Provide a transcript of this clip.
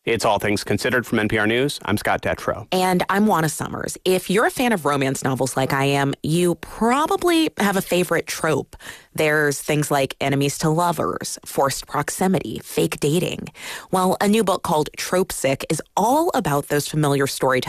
It's All Things Considered from NPR News. I'm Scott Detrow. And I'm Juana Summers. If you're a fan of romance novels like I am, you probably have a favorite trope. There's things like enemies to lovers, forced proximity, fake dating. Well, a new book called Trope Sick is all about those familiar storytellers